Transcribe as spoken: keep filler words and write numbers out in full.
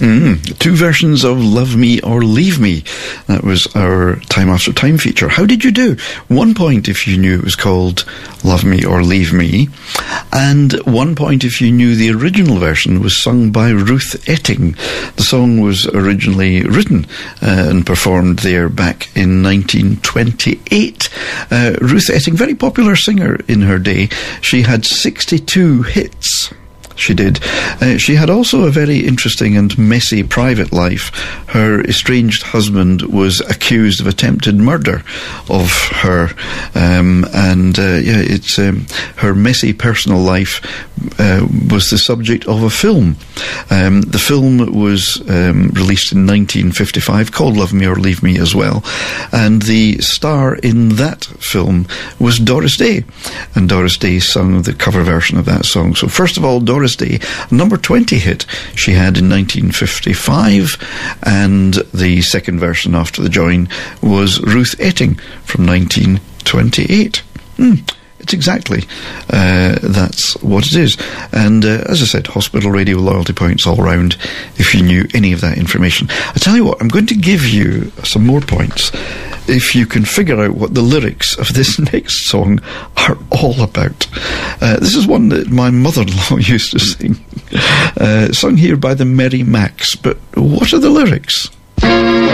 Mm, two versions of Love Me or Leave Me. That was our Time After Time feature. How did you do? One point if you knew it was called Love Me or Leave Me, and one point if you knew the original version was sung by Ruth Etting. The song was originally written uh, and performed there back in nineteen twenty-eight. Uh, Ruth Etting, very popular singer in her day. She had sixty-two hits. She did. Uh, she had also a very interesting and messy private life. Her estranged husband was accused of attempted murder of her, um, and uh, yeah, it's um, her messy personal life uh, was the subject of a film. Um, the film was um, released in nineteen fifty-five, called Love Me or Leave Me as well, and the star in that film was Doris Day, and Doris Day sung the cover version of that song. So first of all, Doris Day, number twenty hit she had in nineteen fifty-five, and the second version after the join was Ruth Etting from nineteen twenty-eight. Hmm. It's exactly, uh, that's what it is. And uh, as I said, Hospital Radio loyalty points all round if you knew any of that information. I tell you what, I'm going to give you some more points if you can figure out what the lyrics of this next song are all about. Uh, this is one that my mother-in-law used to sing, uh, sung here by the Merry Macs. But what are the lyrics?